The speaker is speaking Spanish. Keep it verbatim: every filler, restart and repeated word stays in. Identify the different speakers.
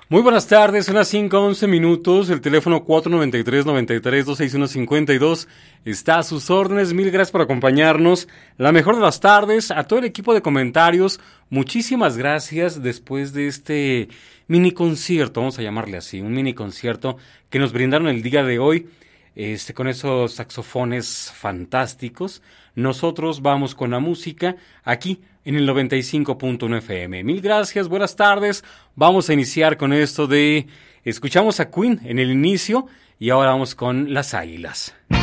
Speaker 1: Muy buenas tardes, son las cinco once minutos, el teléfono cuatro nueve tres, nueve tres, dos seis uno, cinco dos está a sus órdenes. Mil gracias por acompañarnos, la mejor de las tardes, a todo el equipo de comentarios, muchísimas gracias después de este mini concierto, vamos a llamarle así, un mini concierto que nos brindaron el día de hoy, este, con esos saxofones fantásticos. Nosotros vamos con la música aquí en el noventa y cinco punto uno F M. Mil gracias, buenas tardes. Vamos a iniciar con esto de... Escuchamos a Queen en el inicio y ahora vamos con Las Águilas.